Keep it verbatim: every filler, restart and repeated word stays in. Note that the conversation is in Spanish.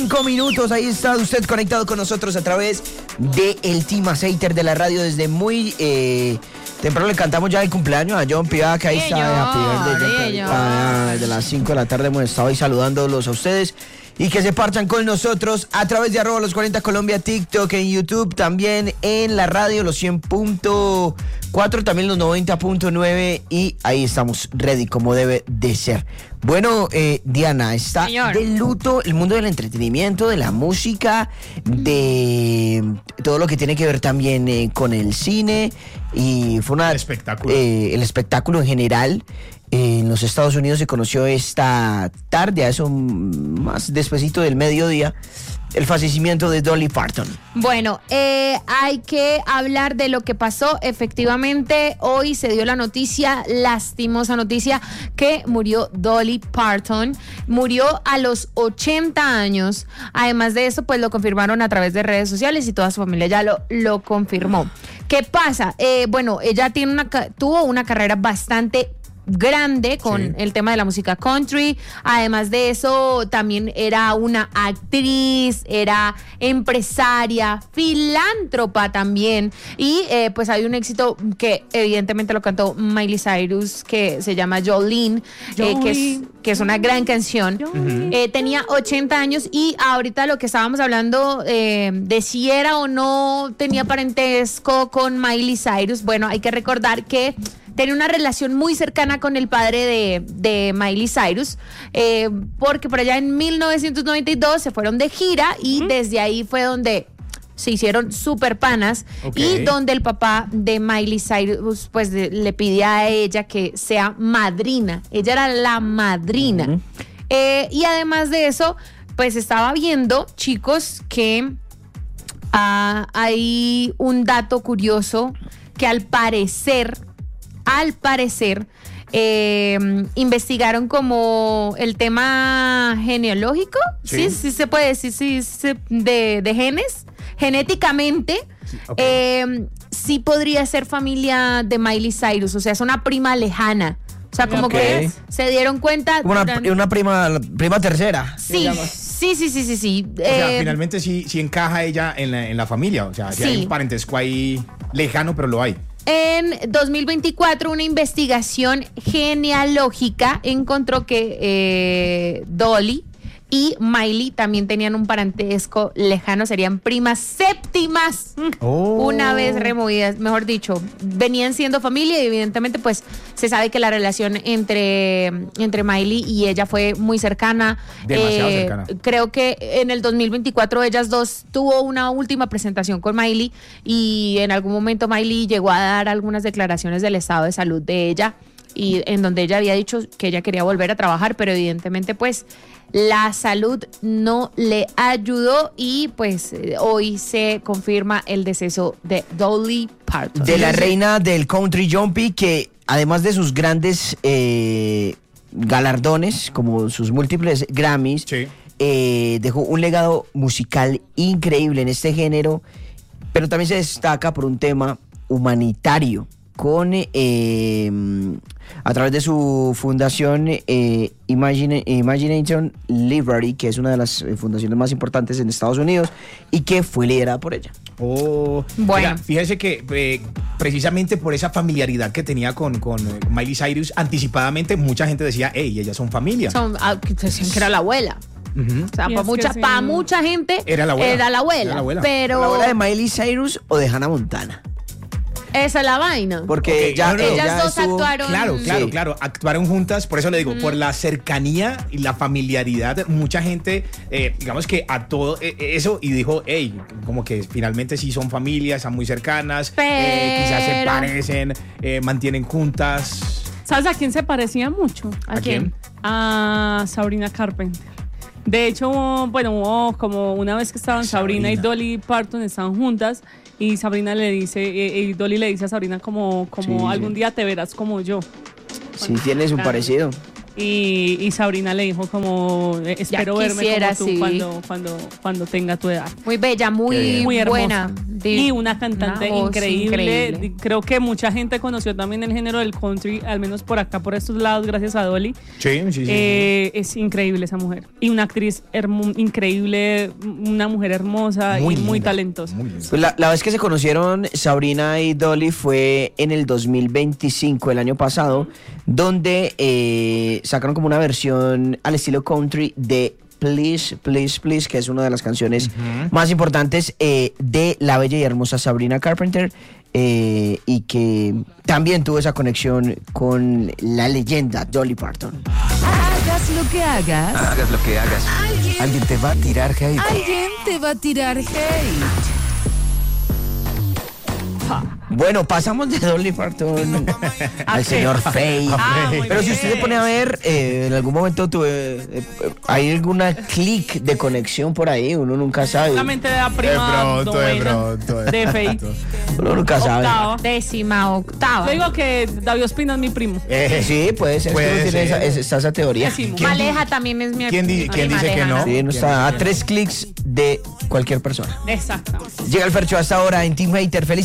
Cinco minutos, ahí está usted conectado con nosotros a través de el Team Aceiter de la radio. Desde muy eh, temprano le cantamos ya el cumpleaños a John Piva, que ahí Sí, está. yo, Happy birthday, sí, John. yo. Ah, desde las cinco de la tarde hemos estado ahí saludándolos a ustedes. Y que se parchan con nosotros a través de arroba los cuarenta Colombia, TikTok, en YouTube, también en la radio, los cien punto cuatro, también los noventa punto nueve, y ahí estamos ready como debe de ser. Bueno, eh, Diana, está Señor. de luto el mundo del entretenimiento, de la música, de todo lo que tiene que ver también eh, con el cine, y fue una... El espectáculo. eh, el espectáculo en general. En los Estados Unidos se conoció esta tarde, a eso más despacito del mediodía, el fallecimiento de Dolly Parton. Bueno, eh, hay que hablar de lo que pasó. Efectivamente, hoy se dio la noticia, lastimosa noticia, que murió Dolly Parton. Murió a los ochenta años. Además de eso, pues lo confirmaron a través de redes sociales y toda su familia ya lo, lo confirmó. ¿Qué pasa? Eh, bueno, ella tiene una, tuvo una carrera bastante grande con Sí. el tema de la música country. Además de eso, también era una actriz, era empresaria, filántropa también, y eh, pues hay un éxito que evidentemente lo cantó Miley Cyrus, que se llama Jolene, eh, que, es, que es una gran canción. Eh, tenía ochenta años, y ahorita lo que estábamos hablando eh, de si era o no tenía parentesco con Miley Cyrus. Bueno, hay que recordar que tenía una relación muy cercana con el padre de, de Miley Cyrus, eh, porque por allá en mil novecientos noventa y dos se fueron de gira, y desde ahí fue donde se hicieron super panas, Ok. y donde el papá de Miley Cyrus pues de- le pidía a ella que sea madrina. Ella era la madrina. Ujú. Eh, y además de eso, pues estaba viendo, chicos, que ah, hay un dato curioso que al parecer, al parecer, eh, investigaron como el tema genealógico, sí, sí, Sí. se puede decir, sí, sí, de, de genes, genéticamente, ok. eh, sí podría ser familia de Miley Cyrus, o sea, es una prima lejana. O sea, como Ok. que se dieron cuenta. Como una, durante- una prima, prima tercera. Sí, sí, sí, sí, sí, sí. O sea, Eh, finalmente sí, sí encaja ella en la, en la familia. O sea, sí hay Sí. un parentesco ahí lejano, pero lo hay. En dos mil veinticuatro, una investigación genealógica encontró que eh, Dolly y Miley también tenían un parentesco lejano, serían primas séptimas. Oh. Una vez removidas, mejor dicho, venían siendo familia, y evidentemente pues se sabe que la relación entre, entre Miley y ella fue muy cercana. Demasiado cercana. Creo que en el dos mil veinticuatro ellas dos tuvo una última presentación con Miley, y en algún momento Miley llegó a dar algunas declaraciones del estado de salud de ella, y en donde ella había dicho que ella quería volver a trabajar, pero evidentemente pues la salud no le ayudó, y pues eh, hoy se confirma el deceso de Dolly Parton. De la reina del country Jumpy, que además de sus grandes eh, galardones, como sus múltiples Grammys, Sí. eh, dejó un legado musical increíble en este género, pero también se destaca por un tema humanitario, con eh, a través de su fundación eh, Imagine, Imagination Liberty, que es una de las eh, fundaciones más importantes en Estados Unidos, y que fue liderada por ella. Oh, Bueno. Mira, fíjese que eh, precisamente por esa familiaridad que tenía con, con eh, Miley Cyrus, anticipadamente mucha gente decía, hey, ellas son familia. Son, ah, que decían que era la abuela. Ujú. O sea, Y para es mucha, que sí. pa' mucha gente Era la abuela. Era la abuela, Era la abuela. pero ¿La abuela de Miley Cyrus o de Hannah Montana? esa es la vaina. Porque Ok, ya, no, no, Ellas ella dos estuvo- actuaron. Claro, claro, Sí. claro. Actuaron juntas, por eso le digo, por la cercanía y la familiaridad, mucha gente, eh, digamos que a todo eh, eso, y dijo, hey, como que finalmente sí son familias, están muy cercanas, eh, quizás se Pero- parecen, eh, mantienen juntas. ¿Sabes a quién se parecía mucho? ¿A quién? A Sabrina Carpenter. De hecho, hubo- bueno, hubo como una vez que estaban Sabrina, y Sabrina. Dolly Parton estaban juntas, y Sabrina le dice, eh, y Dolly le dice a Sabrina como, como Sí, algún sí. día te verás como yo. Sí, tienes un Claro. parecido. Y, y Sabrina le dijo como, eh, espero verme quisiera, como tú sí. cuando, cuando, cuando tenga tu edad. Muy bella, Qué muy, bien. Muy hermosa. buena. Di- y una cantante una voz increíble. increíble. Creo que mucha gente conoció también el género del country, al menos por acá, por estos lados, gracias a Dolly. Sí, sí, sí. Eh, es increíble esa mujer. Y una actriz hermo- increíble, una mujer hermosa Muy y muy linda, talentosa. muy linda. Pues la, la vez que se conocieron Sabrina y Dolly fue en el dos mil veinticinco, el año pasado, donde eh, sacaron como una versión al estilo country de Please, Please, Please, que es una de las canciones uh-huh. más importantes eh, de la bella y hermosa Sabrina Carpenter, eh, y que también tuvo esa conexión con la leyenda Dolly Parton. Hagas lo que hagas. Hagas lo que hagas. Alguien, Alguien te va a tirar hate. alguien te va a tirar hate. Bueno, pasamos de Dolly Parton al señor Faye. Ah, muy Pero si bien. usted se pone a ver, eh, en algún momento tuve, eh, hay alguna clic de conexión por ahí, uno nunca sabe. La mente de la prima pronto, de novena pronto, de de Faye. Uno nunca sabe. Octava. Décima octava. Yo digo que David Ospina es mi primo. Eh, Sí, puede ser. Puede es que uno tiene ser. esa, esa, está esa teoría. Décimo. ¿Quién- Maleja también es mi quién di- mi quién dice que Maleja, no? Sí, uno está a tres clics de cualquier persona. Exactamente. Llega el Fercho hasta ahora en Team Hater. Feliz